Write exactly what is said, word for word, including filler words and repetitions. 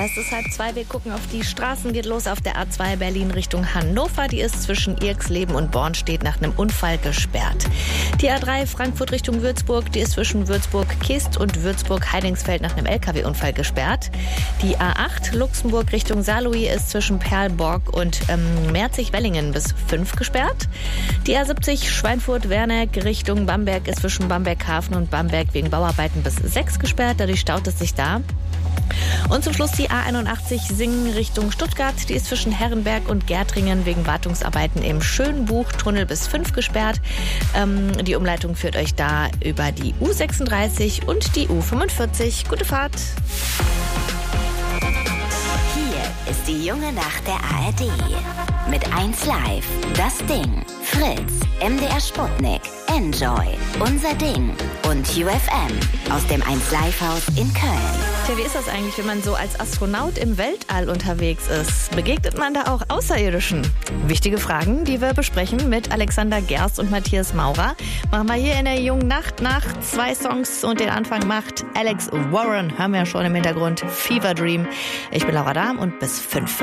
Es ist halb zwei, wir gucken auf die Straßen, geht los auf der A zwei Berlin Richtung Hannover. Die ist zwischen Irxleben und Bornstedt nach einem Unfall gesperrt. Die A drei Frankfurt Richtung Würzburg, die ist zwischen Würzburg-Kist und Würzburg-Heidingsfeld nach einem L K W-Unfall gesperrt. Die A acht Luxemburg Richtung Saarlouis ist zwischen Perlborg und ähm, Merzig-Wellingen bis fünf gesperrt. Die A siebzig Schweinfurt-Werneck Richtung Bamberg ist zwischen Bamberg-Hafen und Bamberg wegen Bauarbeiten bis sechs gesperrt. Dadurch staut es sich da. Und zum Schluss die A einundachtzig Singen Richtung Stuttgart. Die ist zwischen Herrenberg und Gärtringen wegen Wartungsarbeiten im Schönbuchtunnel bis fünf gesperrt. Ähm, die Umleitung führt euch da über die U sechsunddreißig und die U fünfundvierzig. Gute Fahrt! Hier ist die junge Nacht der A R D. Mit eins Live, das Ding, Fritz, M D R Sputnik, Enjoy, Unser Ding und U F M aus dem eins Live Haus in Köln. Tja, wie ist das eigentlich, wenn man so als Astronaut im Weltall unterwegs ist? Begegnet man da auch Außerirdischen? Wichtige Fragen, die wir besprechen mit Alexander Gerst und Matthias Maurer. Machen wir hier in der jungen Nacht nach zwei Songs und den Anfang macht Alex Warren. Hören wir ja schon im Hintergrund. Fever Dream. Ich bin Laura Dahm und bis fünf.